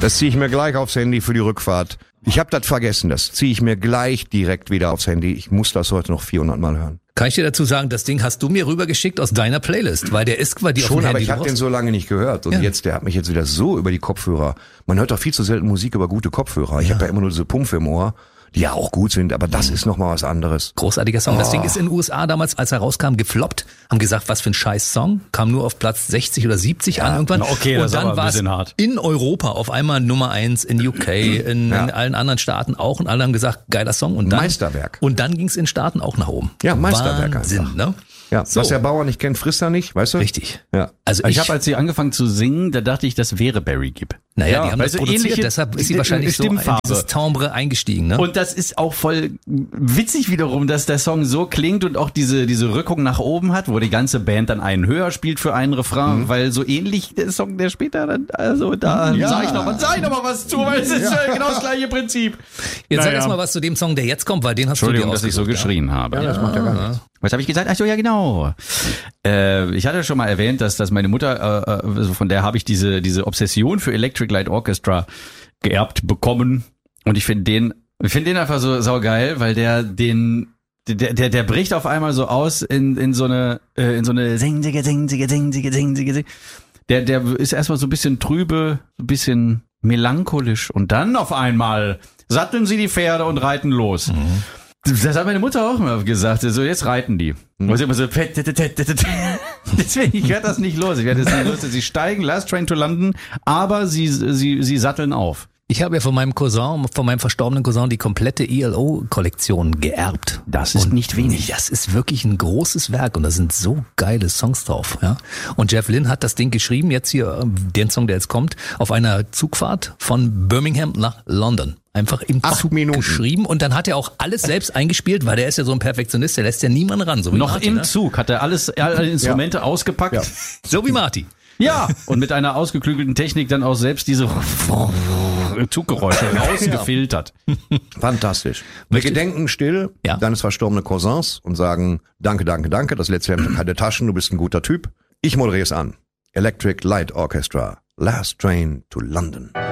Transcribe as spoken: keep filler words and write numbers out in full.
Das ziehe ich mir gleich aufs Handy für die Rückfahrt. Ich habe das vergessen, das ziehe ich mir gleich direkt wieder aufs Handy. Ich muss das heute noch vierhundert Mal hören. Kann ich dir dazu sagen, das Ding hast du mir rübergeschickt aus deiner Playlist, weil der ist bei dir Schon, auf dem aber Handy ich habe den so lange nicht gehört. Und Ja. jetzt, der hat mich jetzt wieder so über die Kopfhörer. Man hört doch viel zu selten Musik über gute Kopfhörer. Ich Ja. habe ja immer nur diese Pumpe im Ohr, die ja auch gut sind, aber das ist nochmal was anderes. Großartiger Song. Das Oh. Ding ist in den U S A damals, als er rauskam, gefloppt. Haben gesagt, was für ein scheiß Song. Kam nur auf Platz sechzig oder siebzig an irgendwann. Na okay, das und ist dann aber ein war es bisschen hart. in Europa auf einmal Nummer eins, in U K, in, Ja. in allen anderen Staaten auch. Und alle haben gesagt, geiler Song. Und dann, Meisterwerk. Und dann ging es in Staaten auch nach oben. Ja, Meisterwerk Wahnsinn, einfach. ne? Ja, So. was der Bauer nicht kennt, frisst er nicht, weißt du? Richtig. Ja. Also Ich ich, habe, als sie angefangen zu singen, da dachte ich, das wäre Barry Gibb. naja, Ja, die haben weil das so produziert, ähnliche deshalb ist sie wahrscheinlich so in Stimmfarbe. dieses Timbre eingestiegen, ne? Und das ist auch voll witzig wiederum, dass der Song so klingt und auch diese diese Rückung nach oben hat, wo die ganze Band dann einen höher spielt für einen Refrain, Mhm. weil so ähnlich der Song, der später dann, also da Ja. sag ich noch mal, sag ich noch mal was zu, weil es ist ja. genau das gleiche Prinzip. Jetzt sag Naja. erst mal was zu dem Song, der jetzt kommt, weil den hast du dir Entschuldigung, dass ich so ausgesucht, ja? geschrien habe. Ja, das macht ja gar nichts. Was habe ich gesagt? Ach so, ja genau. Äh, ich hatte schon mal erwähnt, dass, dass meine Mutter, äh, also von der habe ich diese diese Obsession für Electric Light Orchestra geerbt bekommen. Und ich finde den, ich finde den einfach so saugeil, weil der den der der der bricht auf einmal so aus in in so eine äh, in so eine sing sing sing sing sing sing sing sing sing. Der der ist erstmal so ein bisschen trübe, so ein bisschen melancholisch und dann auf einmal satteln sie die Pferde und reiten los. Mhm. Das hat meine Mutter auch immer gesagt. So, jetzt reiten die. Mhm. Und sie immer so, deswegen, ich werde das nicht los. Ich werde das nicht los. Sie steigen, Last Train to London, aber sie, sie, sie satteln auf. Ich habe ja von meinem Cousin, von meinem verstorbenen Cousin die komplette E L O-Kollektion geerbt. Das ist Und nicht wenig. Das ist wirklich ein großes Werk und da sind so geile Songs drauf. Ja. Und Jeff Lynne hat das Ding geschrieben, jetzt hier, den Song, der jetzt kommt, auf einer Zugfahrt von Birmingham nach London. Einfach im Acht Zug Minuten. geschrieben und dann hat er auch alles selbst eingespielt, weil der ist ja so ein Perfektionist, der lässt ja niemanden ran. So wie Noch Marty, im ne? Zug hat er alles, alle Instrumente ausgepackt. Ja. So wie Marty. Ja. Und mit einer ausgeklügelten Technik dann auch selbst diese Zuggeräusche rausgefiltert. Fantastisch. Wir gedenken still Ja. deines verstorbenen Cousins und sagen, danke, danke, danke, das letzte Hemd hat keine Taschen, du bist ein guter Typ. Ich moderiere es an. Electric Light Orchestra, Last Train to London.